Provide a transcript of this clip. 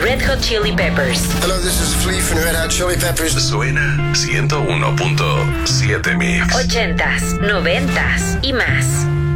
Red Hot Chili Peppers. Hello, this is Flea from Red Hot Chili Peppers. Suena 101.7 Mix. 80s, 90s y más.